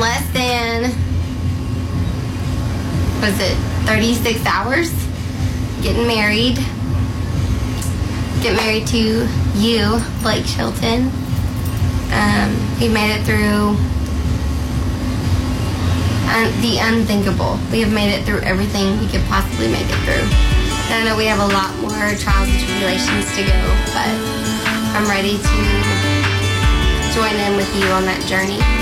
less than, was it 36 hours, getting married. Get married to you, Blake Shelton. We made it through the unthinkable. We have made it through everything we could possibly make it through. And I know we have a lot more trials and tribulations to go, but I'm ready to join in with you on that journey.